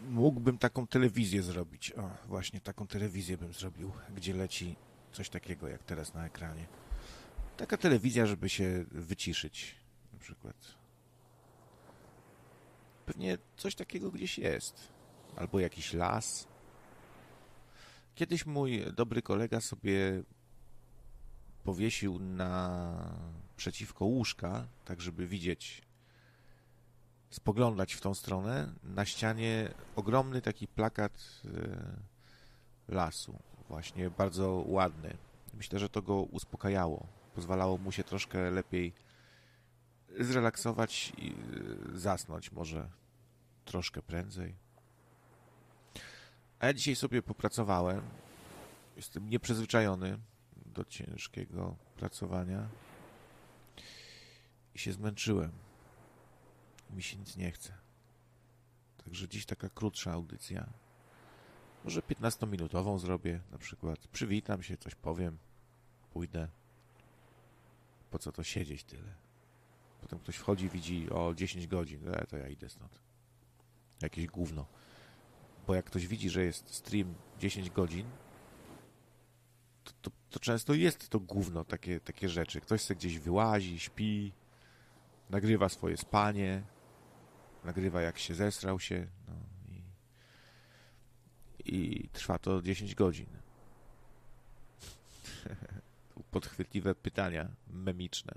Mógłbym taką telewizję zrobić. O, właśnie taką telewizję bym zrobił, gdzie leci coś takiego jak teraz na ekranie. Taka telewizja, żeby się wyciszyć, na przykład. Pewnie coś takiego gdzieś jest. Albo jakiś las. Kiedyś mój dobry kolega sobie powiesił przeciwko łóżka, tak żeby widzieć, spoglądać w tą stronę, na ścianie ogromny taki plakat lasu. Właśnie bardzo ładny. Myślę, że to go uspokajało. Pozwalało mu się troszkę lepiej zrelaksować i zasnąć może troszkę prędzej. A ja dzisiaj sobie popracowałem. Jestem nieprzyzwyczajony do ciężkiego pracowania i się zmęczyłem. Mi się nic nie chce. Także dziś taka krótsza audycja. Może 15-minutową zrobię na przykład. Przywitam się, coś powiem, pójdę. Po co to siedzieć tyle? Potem ktoś wchodzi, widzi o 10 godzin. To ja idę stąd. Jakieś gówno. Bo jak ktoś widzi, że jest stream 10 godzin, to często jest to gówno, takie rzeczy. Ktoś sobie gdzieś wyłazi, śpi, nagrywa swoje spanie, nagrywa jak się zesrał się, no i trwa to 10 godzin. Podchwytliwe pytania memiczne.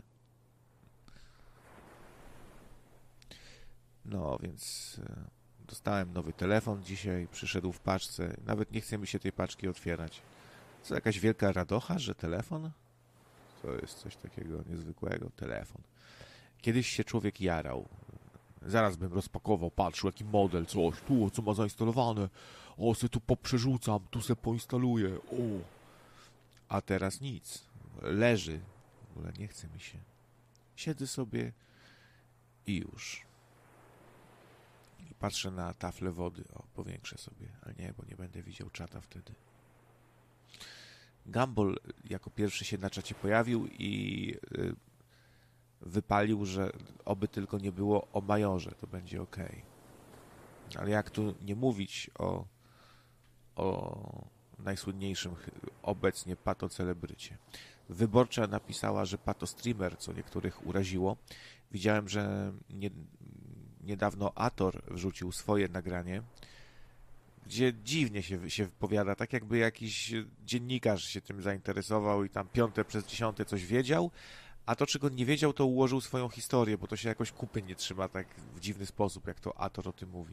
No, więc dostałem nowy telefon dzisiaj, przyszedł w paczce. Nawet nie chce mi się tej paczki otwierać. Co, jakaś wielka radocha, że telefon? To jest coś takiego niezwykłego. Telefon. Kiedyś się człowiek jarał. Zaraz bym rozpakował, patrzył jaki model, coś, tu, co ma zainstalowane. O, se tu poprzerzucam, tu se poinstaluję. O. A teraz nic. Leży. W ogóle nie chce mi się. Siedzę sobie i już. I patrzę na taflę wody. O, powiększę sobie. Ale nie, bo nie będę widział czata wtedy. Gumball jako pierwszy się na czacie pojawił i wypalił, że oby tylko nie było o Majorze, to będzie ok. Ale jak tu nie mówić o najsłynniejszym obecnie patocelebrycie. Wyborcza napisała, że patostreamer, co niektórych uraziło. Widziałem, że niedawno Ator wrzucił swoje nagranie, gdzie dziwnie się wypowiada, tak jakby jakiś dziennikarz się tym zainteresował i tam 5/10 coś wiedział, a to, czego nie wiedział, to ułożył swoją historię, bo to się jakoś kupy nie trzyma tak w dziwny sposób, jak to Ator o tym mówi.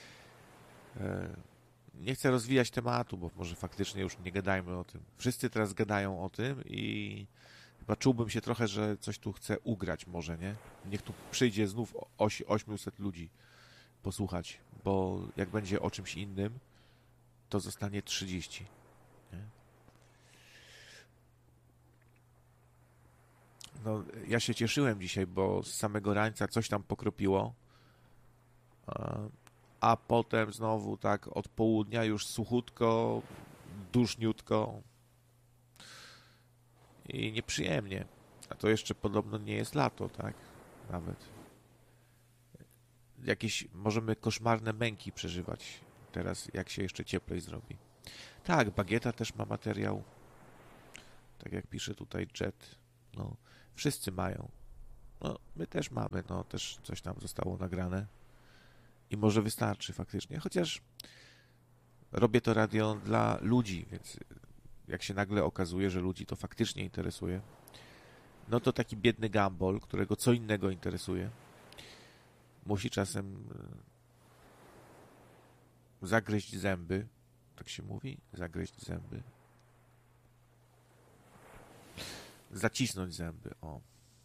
Nie chcę rozwijać tematu, bo może faktycznie już nie gadajmy o tym. Wszyscy teraz gadają o tym i chyba czułbym się trochę, że coś tu chcę ugrać może, nie? Niech tu przyjdzie znów 800 ludzi posłuchać, bo jak będzie o czymś innym, to zostanie 30. Nie? No, ja się cieszyłem dzisiaj, bo z samego rańca coś tam pokropiło, a potem znowu tak od południa już suchutko, duszniutko i nieprzyjemnie. A to jeszcze podobno nie jest lato, tak? Nawet. Jakieś możemy koszmarne męki przeżywać teraz, jak się jeszcze cieplej zrobi. Tak, Bagieta też ma materiał. Tak jak pisze tutaj Jet. No, wszyscy mają. No, my też mamy, no, też coś tam zostało nagrane. I może wystarczy faktycznie, chociaż robię to radio dla ludzi, więc jak się nagle okazuje, że ludzi to faktycznie interesuje, no to taki biedny Gumball, którego co innego interesuje, musi czasem zagryźć zęby. Tak się mówi? Zagryźć zęby. Zacisnąć zęby, o.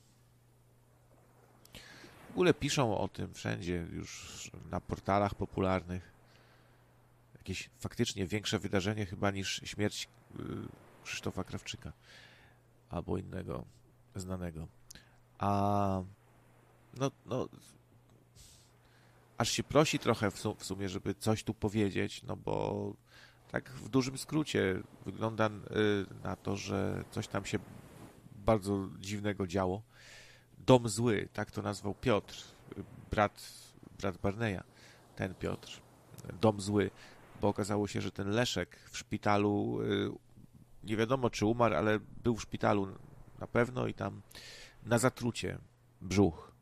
W ogóle piszą o tym wszędzie, już na portalach popularnych. Jakieś faktycznie większe wydarzenie chyba niż śmierć Krzysztofa Krawczyka albo innego znanego. A no aż się prosi trochę w sumie, żeby coś tu powiedzieć, no bo tak w dużym skrócie wygląda na to, że coś tam się bardzo dziwnego działo. Dom zły, tak to nazwał Piotr, brat Barneya, ten Piotr. dom zły, bo okazało się, że ten Leszek w szpitalu, nie wiadomo czy umarł, ale był w szpitalu na pewno i tam na zatrucie brzuch.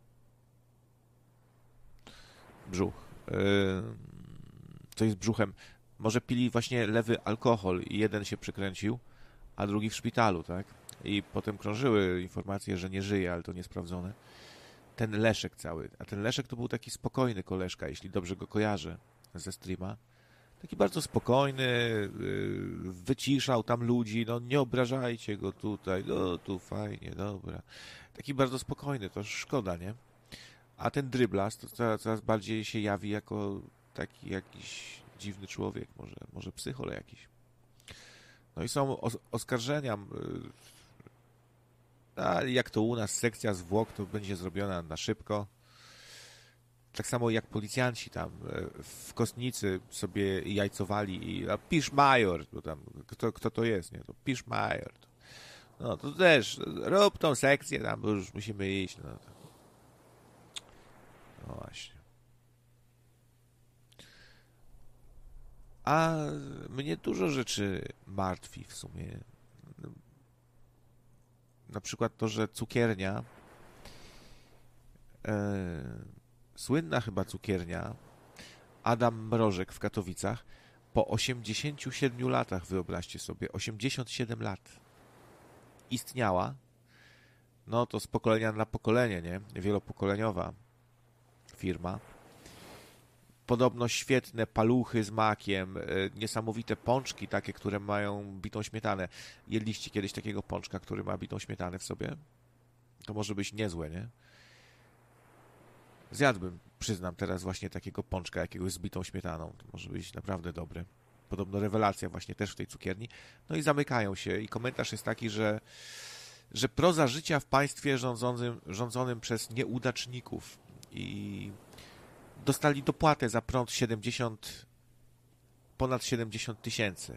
Coś z brzuchem. Może pili właśnie lewy alkohol i jeden się przykręcił, a drugi w szpitalu, tak? I potem krążyły informacje, że nie żyje, ale to niesprawdzone. Ten Leszek cały. A ten Leszek to był taki spokojny koleżka, jeśli dobrze go kojarzę ze streama. Taki bardzo spokojny, wyciszał tam ludzi, no nie obrażajcie go tutaj, no tu fajnie, dobra. Taki bardzo spokojny, to szkoda, nie? A ten Dryblas to coraz bardziej się jawi jako taki jakiś dziwny człowiek, może psychol jakiś. No i są oskarżenia, a jak to u nas, sekcja zwłok to będzie zrobiona na szybko. Tak samo jak policjanci tam w Kostnicy sobie jajcowali i pisz major, bo tam, kto to jest, nie? To pisz major. No to też, rób tą sekcję tam, bo już musimy iść. No właśnie. A mnie dużo rzeczy martwi w sumie. Na przykład to, że cukiernia, słynna chyba cukiernia Adam Mrożek w Katowicach, po 87 latach, wyobraźcie sobie, 87 lat istniała, no to z pokolenia na pokolenie, nie? Wielopokoleniowa firma. Podobno świetne paluchy z makiem, niesamowite pączki takie, które mają bitą śmietanę. Jedliście kiedyś takiego pączka, który ma bitą śmietanę w sobie? To może być niezłe, nie? Zjadłbym, przyznam, teraz właśnie takiego pączka jakiegoś z bitą śmietaną. To może być naprawdę dobre. Podobno rewelacja właśnie też w tej cukierni. No i zamykają się. I komentarz jest taki, że proza życia w państwie rządzonym przez nieudaczników. I dostali dopłatę za prąd ponad 70 tysięcy.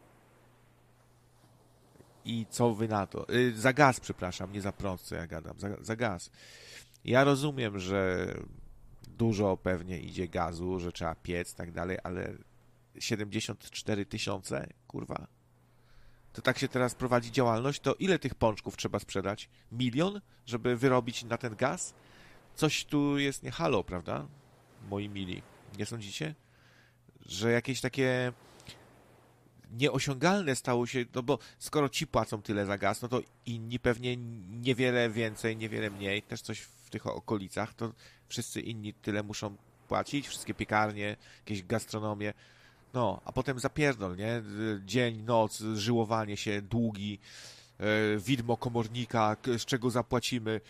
I co wy na to? Za gaz, przepraszam, nie za prąd, co ja gadam. Za gaz. Ja rozumiem, że dużo pewnie idzie gazu, że trzeba piec i tak dalej, ale 74 tysiące, kurwa. To tak się teraz prowadzi działalność, to ile tych pączków trzeba sprzedać? 1 000 000, żeby wyrobić na ten gaz? Coś tu jest nie halo, prawda? Moi mili. Nie sądzicie? Że jakieś takie nieosiągalne stało się, no bo skoro ci płacą tyle za gaz, no to inni pewnie niewiele więcej, niewiele mniej, też coś w tych okolicach, to wszyscy inni tyle muszą płacić, wszystkie piekarnie, jakieś gastronomie, no, a potem zapierdol, nie? Dzień, noc, żyłowanie się, długi, widmo komornika, z czego zapłacimy,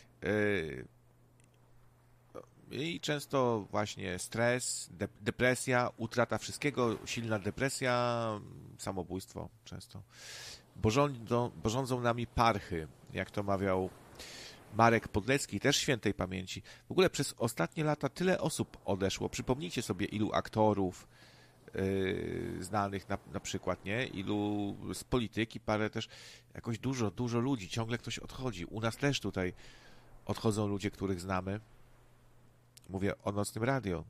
i często właśnie stres, depresja, utrata wszystkiego, silna depresja, samobójstwo często. Bo rządzą nami parchy, jak to mawiał Marek Podlecki, też świętej pamięci. W ogóle przez ostatnie lata tyle osób odeszło. Przypomnijcie sobie, ilu aktorów znanych na przykład, nie? Ilu z polityki, parę też, jakoś dużo ludzi, ciągle ktoś odchodzi. U nas też tutaj odchodzą ludzie, których znamy. Mówię o Nocnym Radio.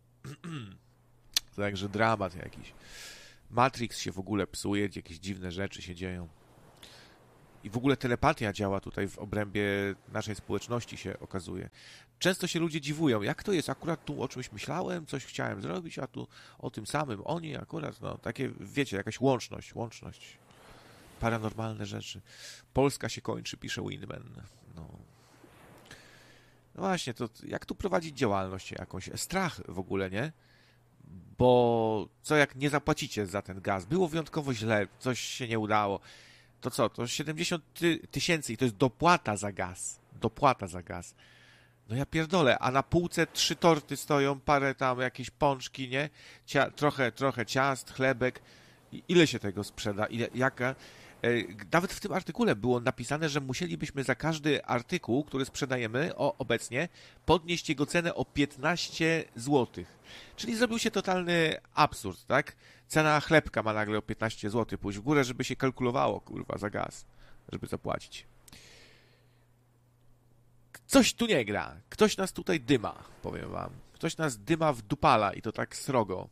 Także dramat jakiś. Matrix się w ogóle psuje, jakieś dziwne rzeczy się dzieją. I w ogóle telepatia działa tutaj w obrębie naszej społeczności, się okazuje. Często się ludzie dziwują, jak to jest, akurat tu o czymś myślałem, coś chciałem zrobić, a tu o tym samym, oni akurat, no, takie, wiecie, jakaś łączność. Paranormalne rzeczy. Polska się kończy, pisze Windman. No właśnie, to jak tu prowadzić działalność jakąś? Strach w ogóle, nie? Bo co jak nie zapłacicie za ten gaz? Było wyjątkowo źle, coś się nie udało. To co? To 70 tysięcy i to jest dopłata za gaz. Dopłata za gaz. No ja pierdolę, a na półce 3 torty stoją, parę tam jakieś pączki, nie? Trochę ciast, chlebek. I ile się tego sprzeda? Jaka... Nawet w tym artykule było napisane, że musielibyśmy za każdy artykuł, który sprzedajemy obecnie, podnieść jego cenę o 15 zł. Czyli zrobił się totalny absurd, tak? Cena chlebka ma nagle o 15 zł pójść w górę, żeby się kalkulowało, kurwa, za gaz, żeby zapłacić. Coś tu nie gra. Ktoś nas tutaj dyma, powiem wam. Ktoś nas dyma wdupala i to tak srogo.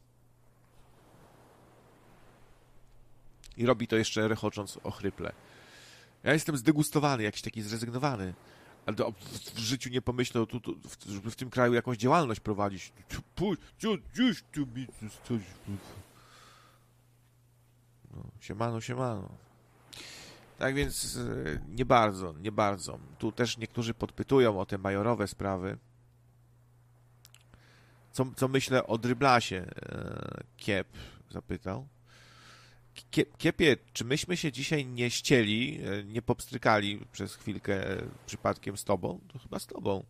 I robi to jeszcze rechocząc ochryple. Ja jestem zdegustowany, jakiś taki zrezygnowany. Ale w życiu nie pomyślał, żeby w tym kraju jakąś działalność prowadzić. Gdzieś tu mi coś... No, siemano. Tak więc nie bardzo. Tu też niektórzy podpytują o te majorowe sprawy. Co myślę o Dryblasie? Kiep zapytał. Kiepie, czy myśmy się dzisiaj nie ścieli, nie popstrykali przez chwilkę przypadkiem z tobą? To chyba z tobą.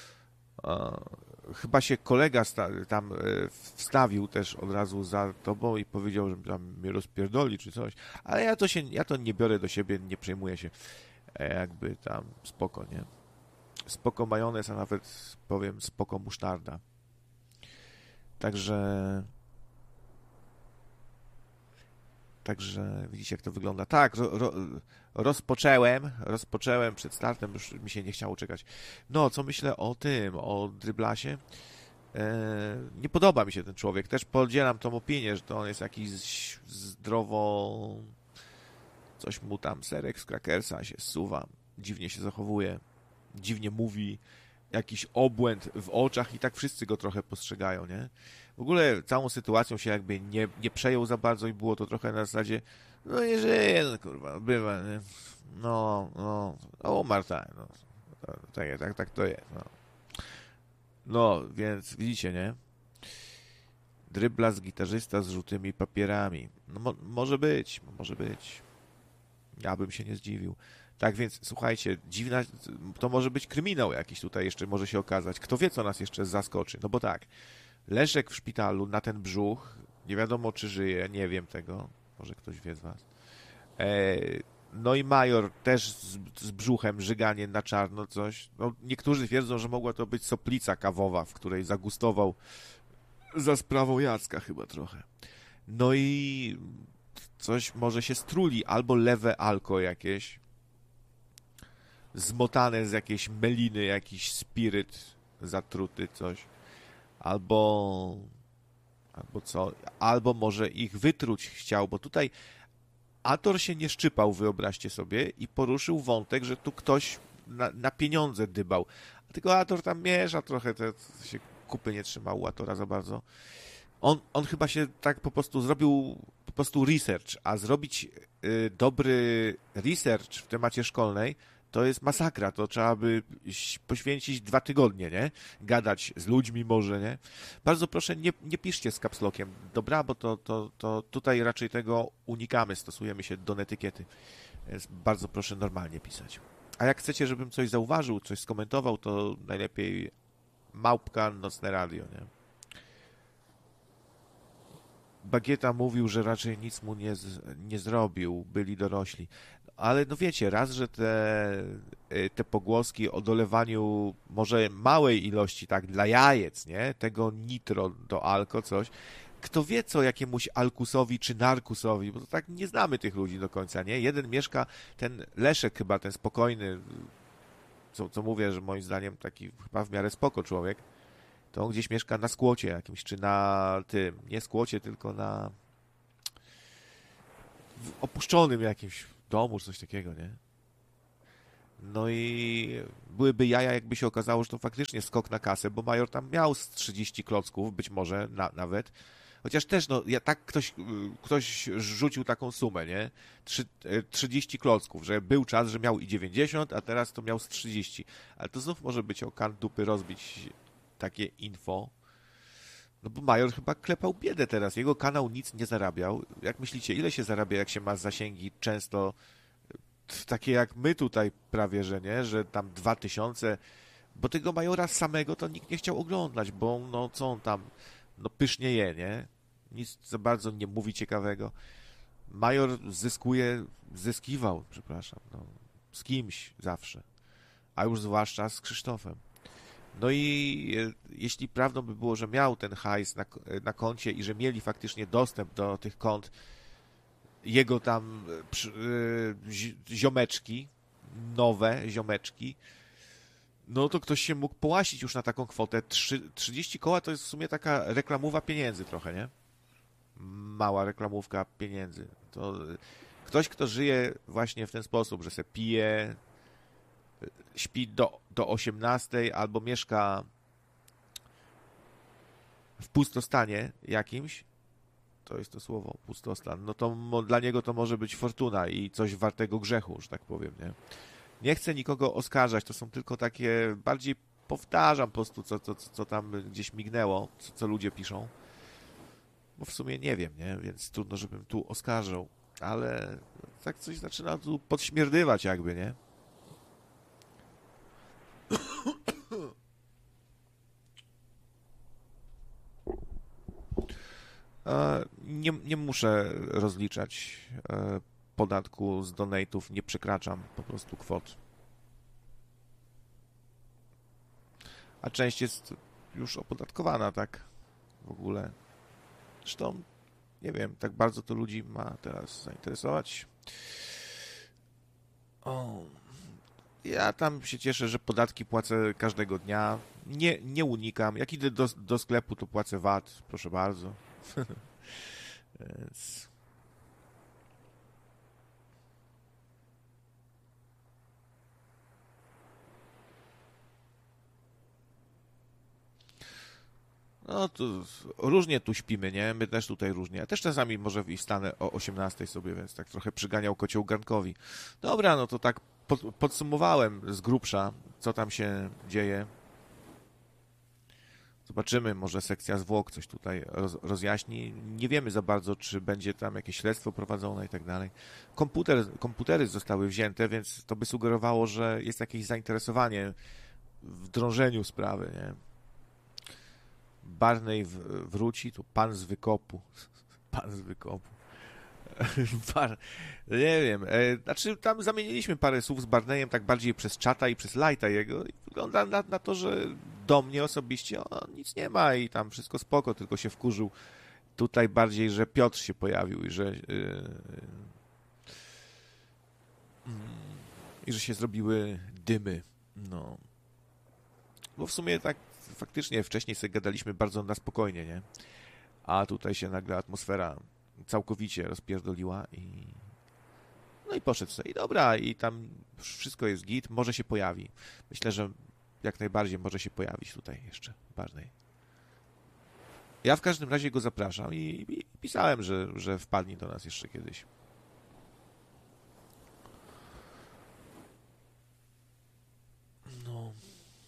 Chyba się kolega tam wstawił też od razu za tobą i powiedział, że tam mnie rozpierdoli czy coś. Ale ja to nie biorę do siebie, nie przejmuję się. Jakby tam spoko, nie? Spoko majonez, a nawet powiem spoko musztarda. Także widzicie, jak to wygląda. Tak, rozpocząłem przed startem, już mi się nie chciało czekać. No, co myślę o Dryblasie? Nie podoba mi się ten człowiek. Też podzielam tą opinię, że to on jest jakiś zdrowo... Coś mu tam, serek z krakersa się zsuwa. Dziwnie się zachowuje. Dziwnie mówi. Jakiś obłęd w oczach i tak wszyscy go trochę postrzegają, nie? W ogóle całą sytuacją się jakby nie przejął za bardzo i było to trochę na zasadzie no nie żyje, no kurwa, bywa, nie? Umarł, tak, no. Tak to jest, no. No, więc widzicie, nie? Dryblas, gitarzysta z żółtymi papierami. No może być. Ja bym się nie zdziwił. Tak więc, słuchajcie, dziwna, to może być kryminał jakiś tutaj jeszcze może się okazać. Kto wie, co nas jeszcze zaskoczy. No bo tak, Leszek w szpitalu na ten brzuch, nie wiadomo, czy żyje, nie wiem tego. Może ktoś wie z was. No i Major też z brzuchem, żyganie na czarno, coś. No, niektórzy twierdzą, że mogła to być soplica kawowa, w której zagustował za sprawą Jacka chyba trochę. No i coś może się struli, albo lewe alko jakieś, zmotane z jakiejś meliny, jakiś spiryt zatruty, coś. Albo co? Albo może ich wytruć chciał, bo tutaj Ator się nie szczypał, wyobraźcie sobie, i poruszył wątek, że tu ktoś na pieniądze dybał. Tylko Ator tam miesza trochę, się kupy nie trzymał u Atora za bardzo. On chyba się tak po prostu zrobił research, a zrobić dobry research w temacie szkolnej to jest masakra, to trzeba by poświęcić 2 tygodnie, nie? Gadać z ludźmi może, nie? Bardzo proszę, nie piszcie z kapslokiem, dobra, bo to tutaj raczej tego unikamy, stosujemy się do netykiety. Więc bardzo proszę normalnie pisać. A jak chcecie, żebym coś zauważył, coś skomentował, to najlepiej małpka nocne radio, nie? Bagieta mówił, że raczej nic mu nie zrobił, byli dorośli. Ale no wiecie, raz, że te pogłoski o dolewaniu może małej ilości, tak, dla jajec, nie? Tego nitro do alko, coś. Kto wie, co jakiemuś alkusowi czy narkusowi, bo to tak nie znamy tych ludzi do końca, nie? Jeden mieszka, ten Leszek chyba, ten spokojny, co mówię, że moim zdaniem taki chyba w miarę spoko człowiek, to on gdzieś mieszka na skłocie jakimś, czy na tym, nie skłocie, tylko w opuszczonym jakimś domu, czy coś takiego, nie? No i byłyby jaja, jakby się okazało, że to faktycznie skok na kasę, bo Major tam miał z 30 klocków, być może nawet. Chociaż też, no, tak ktoś rzucił taką sumę, nie? 30 klocków, że był czas, że miał i 90, a teraz to miał z 30. Ale to znów może być o kant dupy rozbić takie info. No bo Major chyba klepał biedę teraz. Jego kanał nic nie zarabiał. Jak myślicie, ile się zarabia, jak się ma zasięgi często takie jak my tutaj prawie, że nie? Że tam 2000, bo tego Majora samego to nikt nie chciał oglądać, bo no co on tam, no pysznie je, nie? Nic za bardzo nie mówi ciekawego. Major zyskiwał, przepraszam, no, z kimś zawsze, a już zwłaszcza z Krzysztofem. No i jeśli prawdą by było, że miał ten hajs na koncie i że mieli faktycznie dostęp do tych kont jego tam ziomeczki, nowe ziomeczki, no to ktoś się mógł połasić już na taką kwotę. 30 koła to jest w sumie taka reklamowa pieniędzy trochę, nie? Mała reklamówka pieniędzy. To ktoś, kto żyje właśnie w ten sposób, że se pije, śpi do 18 albo mieszka w pustostanie jakimś, to jest to słowo, pustostan, no to dla niego to może być fortuna i coś wartego grzechu, że tak powiem, nie? Nie chcę nikogo oskarżać, to są tylko takie, bardziej powtarzam po prostu, co tam gdzieś mignęło, co ludzie piszą, bo w sumie nie wiem, nie? Więc trudno, żebym tu oskarżał, ale tak coś zaczyna tu podśmierdywać jakby, nie? Nie muszę rozliczać podatku z donate'ów, nie przekraczam po prostu kwot. A część jest już opodatkowana, tak w ogóle. Zresztą, nie wiem, tak bardzo to ludzi ma teraz zainteresować. O, ja tam się cieszę, że podatki płacę każdego dnia. Nie unikam. Jak idę do sklepu, to płacę VAT, proszę bardzo. Więc... No to różnie tu śpimy, nie? My też tutaj różnie. Ja też czasami może wstanę o 18 sobie, więc tak trochę przyganiał kocioł garnkowi. Dobra, no to tak podsumowałem z grubsza, co tam się dzieje. Zobaczymy, może sekcja zwłok coś tutaj rozjaśni. Nie wiemy za bardzo, czy będzie tam jakieś śledztwo prowadzone i tak dalej. Komputery zostały wzięte, więc to by sugerowało, że jest jakieś zainteresowanie w drążeniu sprawy, nie? Barney wróci, to pan z wykopu. Pan z wykopu. Nie wiem. Znaczy, tam zamieniliśmy parę słów z Barneyem tak bardziej przez czata i przez lighta jego. I wygląda na to, że do mnie osobiście on nic nie ma i tam wszystko spoko, tylko się wkurzył. Tutaj bardziej, że Piotr się pojawił i że się zrobiły dymy. No. Bo w sumie tak faktycznie wcześniej sobie gadaliśmy bardzo na spokojnie, nie? A tutaj się nagle atmosfera całkowicie rozpierdoliła i no i poszedł sobie. I dobra, i tam wszystko jest git, może się pojawi. Myślę, że jak najbardziej może się pojawić tutaj jeszcze Barney. Ja w każdym razie go zapraszam i pisałem, że wpadnie do nas jeszcze kiedyś. No.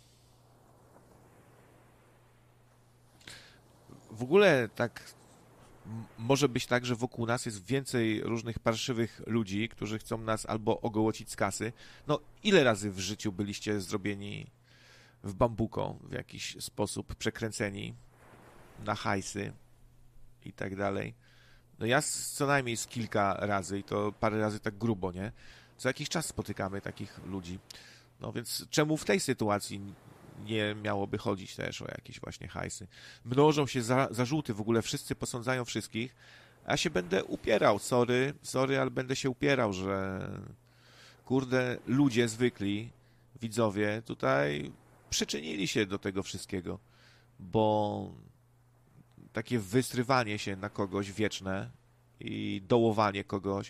W ogóle tak może być tak, że wokół nas jest więcej różnych parszywych ludzi, którzy chcą nas albo ogołocić z kasy. No, ile razy w życiu byliście zrobieni w bambuko w jakiś sposób, przekręceni na hajsy i tak dalej? No ja co najmniej z kilka razy i to parę razy tak grubo, nie? Co jakiś czas spotykamy takich ludzi. No więc czemu w tej sytuacji nie miałoby chodzić też o jakieś właśnie hajsy? Mnożą się zarzuty, w ogóle wszyscy posądzają wszystkich, a ja się będę upierał, sorry, ale będę się upierał, że kurde, ludzie zwykli, widzowie tutaj przyczynili się do tego wszystkiego, bo takie wystrywanie się na kogoś wieczne i dołowanie kogoś,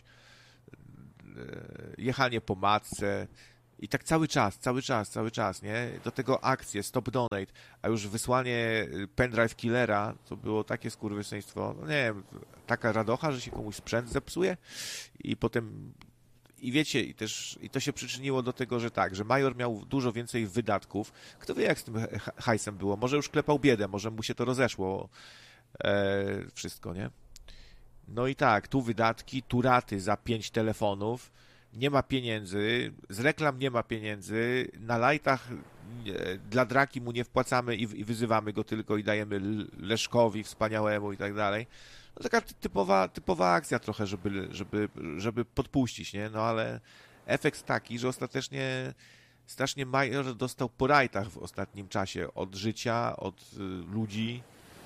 jechanie po matce i tak cały czas, nie? Do tego akcje, stop donate, a już wysłanie pendrive killera, to było takie skurwysyństwo, no nie wiem, taka radocha, że się komuś sprzęt zepsuje i potem i wiecie, i to się przyczyniło do tego, że tak, że Major miał dużo więcej wydatków. Kto wie, jak z tym hajsem było? Może już klepał biedę, może mu się to rozeszło wszystko, nie? No i tak, tu wydatki, tu raty za 5 telefonów, nie ma pieniędzy, z reklam nie ma pieniędzy, na lajtach dla Draki mu nie wpłacamy i wyzywamy go tylko i dajemy Leszkowi wspaniałemu i tak dalej. No taka typowa akcja trochę, żeby podpuścić, nie? No ale efekt taki, że ostatecznie strasznie Major dostał po rajtach w ostatnim czasie od życia, od ludzi.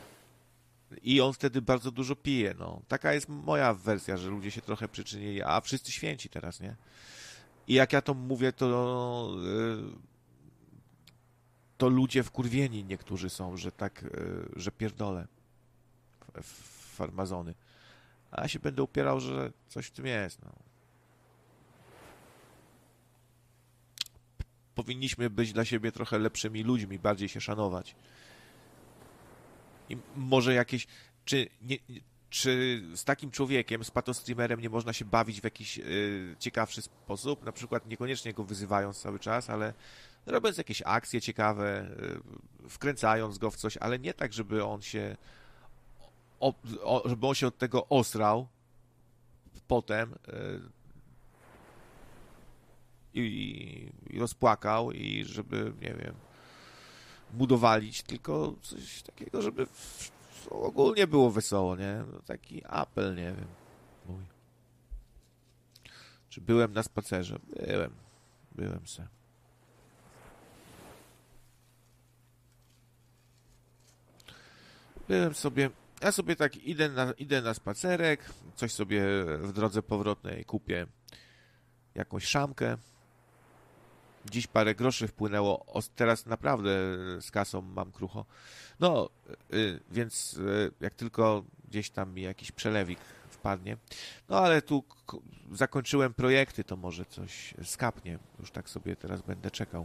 I on wtedy bardzo dużo pije, no. Taka jest moja wersja, że ludzie się trochę przyczynili, a wszyscy święci teraz, nie? I jak ja to mówię, to to ludzie wkurwieni niektórzy są, że tak, że pierdolę farmazony. A ja się będę upierał, że coś w tym jest. No. Powinniśmy być dla siebie trochę lepszymi ludźmi, bardziej się szanować. I może jakieś... Czy z takim człowiekiem, z patostreamerem nie można się bawić w jakiś ciekawszy sposób? Na przykład niekoniecznie go wyzywając cały czas, ale robiąc jakieś akcje ciekawe, wkręcając go w coś, ale nie tak, żeby on się żeby on się od tego osrał potem i rozpłakał i żeby, nie wiem, budowalić, tylko coś takiego, żeby ogólnie było wesoło, nie? No, taki apel, nie wiem. Mój. Czy byłem na spacerze? Byłem se. Byłem sobie... Ja sobie tak idę na spacerek, coś sobie w drodze powrotnej kupię, jakąś szamkę. Dziś parę groszy wpłynęło, teraz naprawdę z kasą mam krucho. No, więc jak tylko gdzieś tam mi jakiś przelewik wpadnie. No, ale tu zakończyłem projekty, to może coś skapnie. Już tak sobie teraz będę czekał.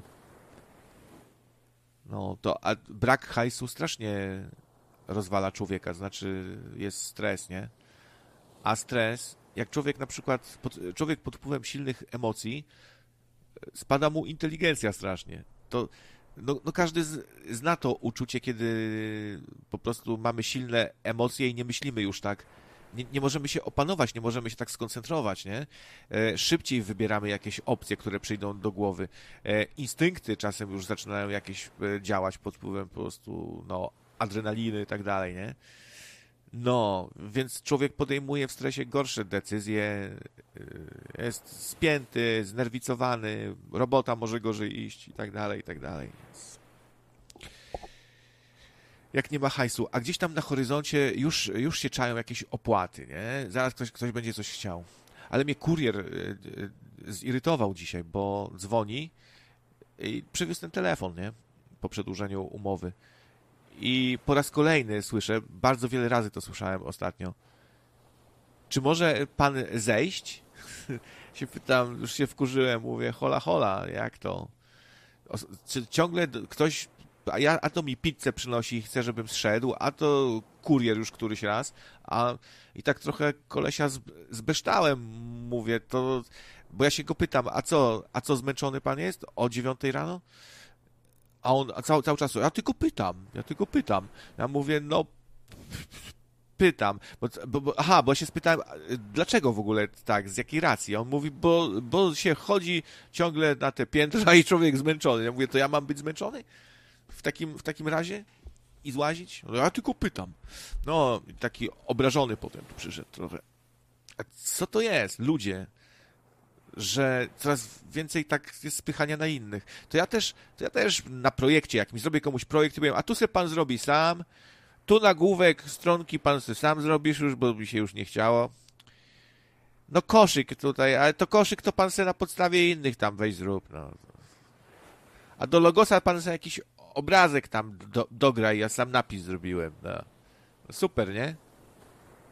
No, a brak hajsu strasznie rozwala człowieka, znaczy jest stres, nie? A stres, jak człowiek na przykład, człowiek pod wpływem silnych emocji, spada mu inteligencja strasznie. To, no każdy zna to uczucie, kiedy po prostu mamy silne emocje i nie myślimy już tak. Nie możemy się opanować, nie możemy się tak skoncentrować, nie? Szybciej wybieramy jakieś opcje, które przyjdą do głowy. Instynkty czasem już zaczynają jakieś działać pod wpływem po prostu, no, adrenaliny i tak dalej, nie? No, więc człowiek podejmuje w stresie gorsze decyzje, jest spięty, znerwicowany, robota może gorzej iść i tak dalej, i tak dalej. Jak nie ma hajsu, a gdzieś tam na horyzoncie już się czają jakieś opłaty, nie? Zaraz ktoś będzie coś chciał. Ale mnie kurier zirytował dzisiaj, bo dzwoni i przywiózł ten telefon, nie? Po przedłużeniu umowy. I po raz kolejny słyszę, bardzo wiele razy to słyszałem ostatnio, czy może pan zejść? Się pytam, już się wkurzyłem, mówię, hola, jak to? Czy ciągle ktoś, a to mi pizzę przynosi i chce, żebym zszedł, a to kurier już któryś raz, i tak trochę kolesia zbeształem, mówię, to, bo ja się go pytam, a co zmęczony pan jest? O 9 rano? A on cały czas, ja tylko pytam. Ja mówię, no, pytam, bo ja się spytałem, dlaczego w ogóle tak, z jakiej racji? A on mówi, bo się chodzi ciągle na te piętra i człowiek zmęczony. Ja mówię, to ja mam być zmęczony? W takim razie? I złazić? No, ja tylko pytam. No, taki obrażony potem przyszedł trochę. A co to jest? Ludzie, że coraz więcej tak jest spychania na innych. To ja też na projekcie jakimś zrobię komuś projekt i powiem, a tu se pan zrobi sam, tu nagłówek stronki pan se sam zrobisz już, bo mi się już nie chciało. No koszyk tutaj, ale to koszyk to pan se na podstawie innych tam weź zrób. No. A do logosa pan se jakiś obrazek tam dograj, ja sam napis zrobiłem. No. Super, nie?